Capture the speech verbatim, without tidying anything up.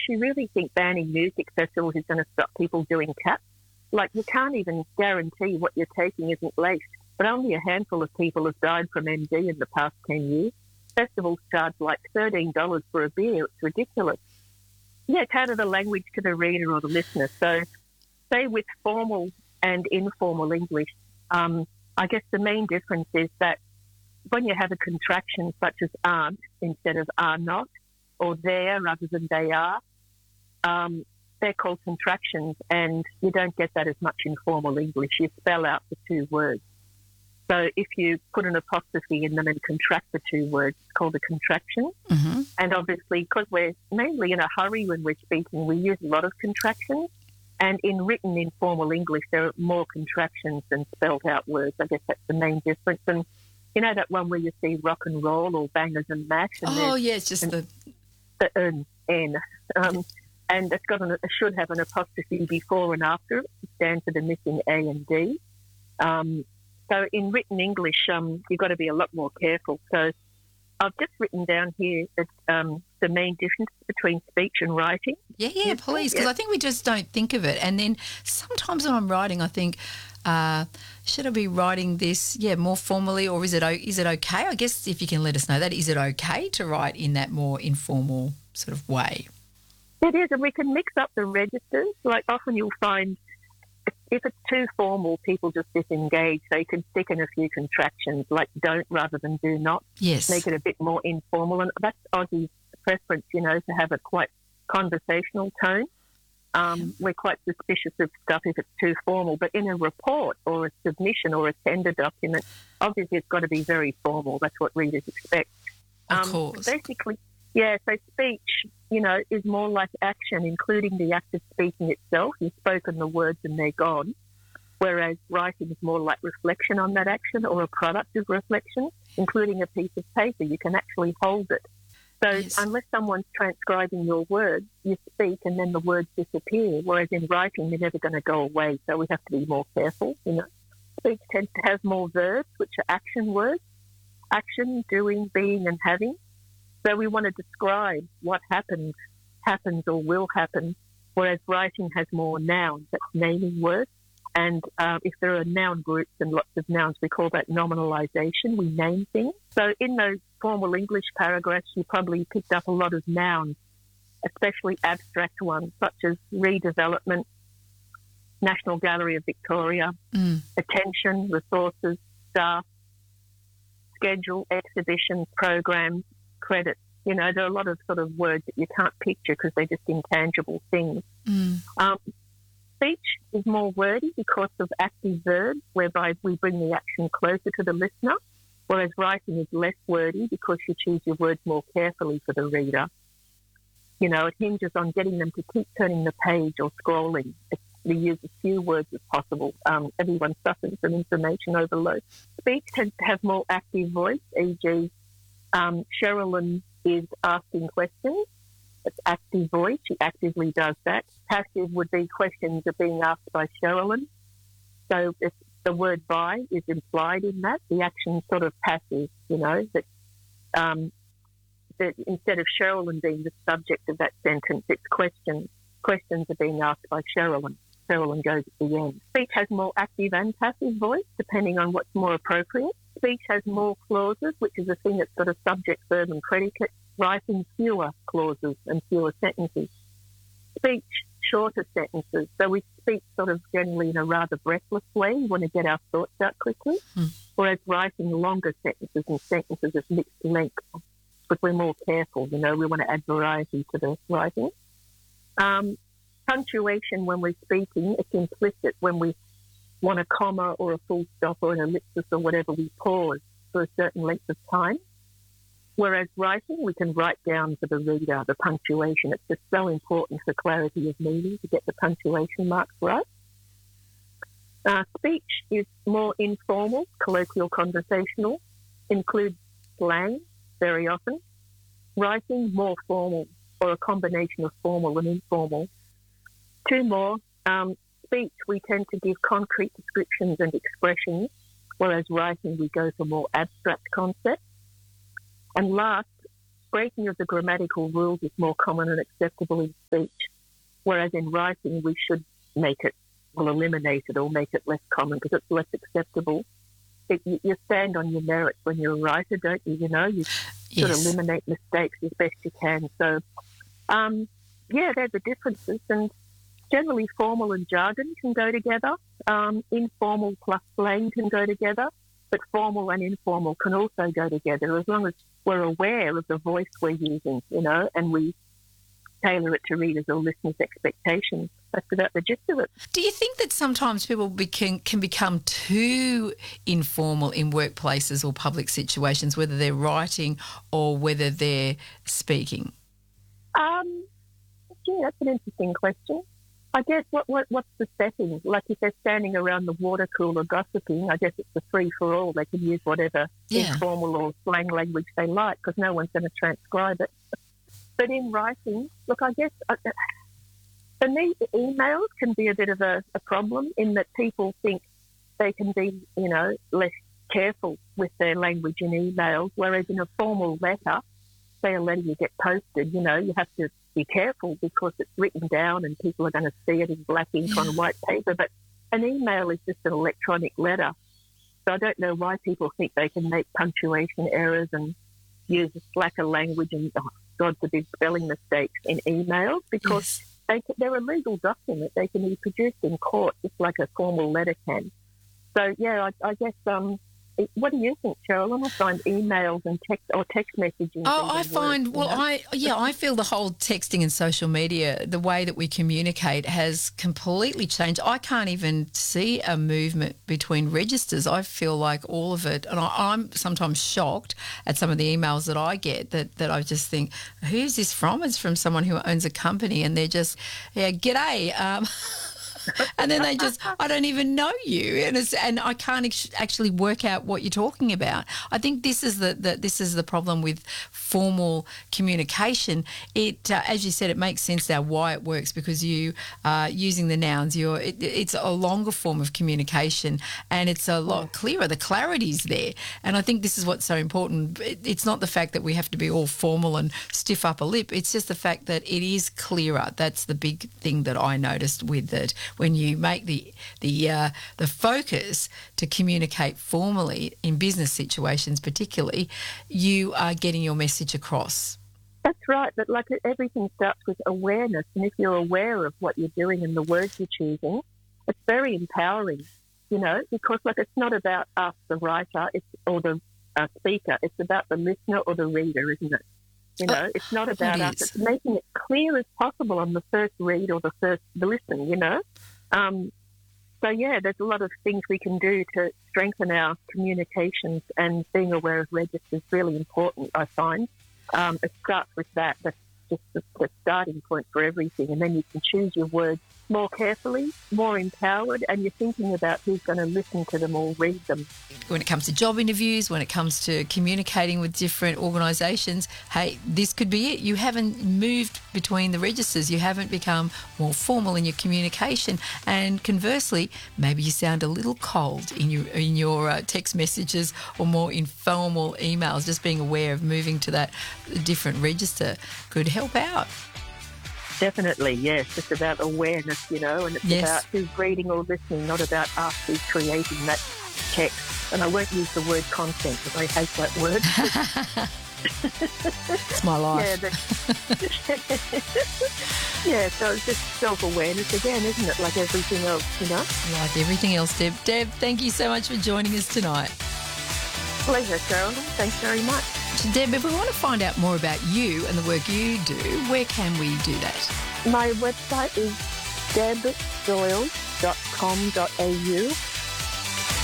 you really think banning music festivals is going to stop people doing taps? Like, you can't even guarantee what you're taking isn't laced, but only a handful of people have died from M D in the past ten years. Festivals charge like thirteen dollars for a beer. It's ridiculous. Yeah, cater the language to the reader or the listener. So, say with formal and informal English, um, I guess the main difference is that when you have a contraction such as aren't instead of are not, or there rather than they are, um, they're called contractions, and you don't get that as much in formal English. You spell out the two words. So if you put an apostrophe in them and contract the two words, it's called a contraction. Mm-hmm. And obviously, because we're mainly in a hurry when we're speaking, we use a lot of contractions. And in written informal English, there are more contractions than spelled out words. I guess that's the main difference. And you know that one where you see rock and roll or bangers and mash? And Oh, yeah, it's just and the... The N. N. Um, and it's got an, it should have an apostrophe before and after it to stand for the missing A and D. Um, so in written English, um, you've got to be a lot more careful. So I've just written down here that um, the main difference between speech and writing. Yeah, yeah, please, because yeah. I think we just don't think of it. And then sometimes when I'm writing, I think, uh, should I be writing this, yeah, more formally, or is it o- is it okay? I guess if you can let us know that, is it okay to write in that more informal sort of way? It is, and we can mix up the registers. Like often you'll find if it's too formal, people just disengage. So you can stick in a few contractions like don't rather than do not. Yes. Make it a bit more informal. And that's Aussie's preference, you know, to have a quite conversational tone. Um, we're quite suspicious of stuff if it's too formal. But in a report or a submission or a tender document, obviously it's got to be very formal. That's what readers expect. Of um, course. Basically, yeah, so speech, you know, is more like action, including the act of speaking itself. You've spoken the words and they're gone. Whereas writing is more like reflection on that action or a product of reflection, including a piece of paper. You can actually hold it. So Yes. unless someone's transcribing your words, you speak and then the words disappear. Whereas in writing, they're never going to go away. So we have to be more careful, you know. Speech tends to have more verbs, which are action words. Action, doing, being and having. So we want to describe what happened, happens or will happen, whereas writing has more nouns, that's naming words. And uh, if there are noun groups and lots of nouns, we call that nominalisation. We name things. So in those formal English paragraphs, you probably picked up a lot of nouns, especially abstract ones, such as redevelopment, National Gallery of Victoria, Mm. attention, resources, staff, schedule, exhibition, programs, credit. You know, there are a lot of sort of words that you can't picture because they're just intangible things. Mm. Um, speech is more wordy because of active verbs, whereby we bring the action closer to the listener, whereas writing is less wordy because you choose your words more carefully for the reader. You know, it hinges on getting them to keep turning the page or scrolling. It's, we use as few words as possible. Um, everyone suffers from information overload. Speech tends to have more active voice, for example, um, Sherilyn is asking questions. It's active voice. She actively does that. Passive would be questions are being asked by Sherilyn. So if the word by is implied in that, the action's sort of passive, you know, that, um, that instead of Sherilyn being the subject of that sentence, it's questions. Questions are being asked by Sherilyn. Sherilyn goes at the end. Speech has more active and passive voice, depending on what's more appropriate. Speech has more clauses, which is a thing that's sort of subject, verb and predicate. Writing fewer clauses and fewer sentences. Speech, shorter sentences. So we speak sort of generally in a rather breathless way. We want to get our thoughts out quickly. Hmm. Whereas writing longer sentences and sentences of mixed length. But we're more careful, you know, we want to add variety to the writing. Um, punctuation when we're speaking, it's implicit. When we want a comma or a full stop or an ellipsis or whatever, we pause for a certain length of time. Whereas writing, we can write down for the reader the punctuation. It's just so important for clarity of meaning to get the punctuation marks right. Uh, speech is more informal, colloquial, conversational, includes slang very often. Writing, more formal, or a combination of formal and informal. Two more. Um, speech, we tend to give concrete descriptions and expressions, whereas writing, we go for more abstract concepts. And last, breaking of the grammatical rules is more common and acceptable in speech, whereas in writing we should make it, well, eliminate it or make it less common because it's less acceptable. It, you, you stand on your merits when you're a writer, don't you? You know, you Yes. sort of eliminate mistakes as best you can. So, um, yeah, they're the differences. And generally formal and jargon can go together. Um, informal plus slang can go together. But formal and informal can also go together as long as we're aware of the voice we're using, you know, and we tailor it to readers or listeners' expectations. That's about the gist of it. Do you think that sometimes people be- can, can become too informal in workplaces or public situations, whether they're writing or whether they're speaking? Um, yeah, that's an interesting question. I guess what, what what's the setting? Like if they're standing around the water cooler gossiping, I guess it's a free-for-all. They can use whatever Yeah. informal or slang language they like because no one's going to transcribe it. But in writing, look, I guess uh, for me, the emails can be a bit of a, a problem in that people think they can be, you know, less careful with their language in emails, whereas in a formal letter, say a letter you get posted, you know, you have to be careful because it's written down and people are going to see it in black ink on white paper. But an email is just an electronic letter. So I don't know why people think they can make punctuation errors and use a slacker language and, oh, God forbid, spelling mistakes in emails because Yes. they, they're a legal document. They can be produced in court just like a formal letter can. So, yeah, I, I guess, um, it- what do you think, Carolyn? I find emails and text or text messaging. Oh, even I find, worse, well, you know? I, yeah, I feel the whole texting and social media, the way that we communicate has completely changed. I can't even see a movement between registers. I feel like all of it, and I, I'm sometimes shocked at some of the emails that I get that, that I just think, who's this from? It's from someone who owns a company and they're just, yeah, g'day. Um, and then they just, I don't even know you, and it's, and I can't ex- actually work out what you're talking about. I think this is the, the this is the problem with formal communication. It, uh, as you said, it makes sense now why it works because you are using the nouns. You're it, it's a longer form of communication, and it's a lot clearer. The clarity's there, and I think this is what's so important. It, it's not the fact that we have to be all formal and stiff upper lip. It's just the fact that it is clearer. That's the big thing that I noticed with it. When you make the the uh, the focus to communicate formally in business situations, particularly, you are getting your message across. That's right, but like everything starts with awareness, and if you're aware of what you're doing and the words you're choosing, it's very empowering, you know, because like it's not about us, the writer, it's or the uh, speaker, it's about the listener or the reader, isn't it? You know, Oh, it's not about it us. is. It's making it clear as possible on the first read or the first the listen, you know. Um, so, yeah, there's a lot of things we can do to strengthen our communications, and being aware of registers is really important, I find. Um, it starts with that. That's just the, the starting point for everything. And then you can choose your words more carefully, more empowered, and you're thinking about who's going to listen to them or read them. When it comes to job interviews, when it comes to communicating with different organisations, hey, this could be it. You haven't moved between the registers. You haven't become more formal in your communication. And conversely, maybe you sound a little cold in your in your uh, text messages or more informal emails. Just being aware of moving to that different register could help out. Definitely, yes. It's about awareness, you know, and it's Yes. about who's reading or listening, not about us who's creating that text. And I won't use the word content because I hate that word. It's my life. yeah, that, yeah, so it's just self-awareness again, isn't it? Like everything else, you know? Like everything else, Deb. Deb, thank you so much for joining us tonight. Pleasure, Carolyn. Thanks very much. Deb, if we want to find out more about you and the work you do, where can we do that? My website is deb doyle dot com dot a u.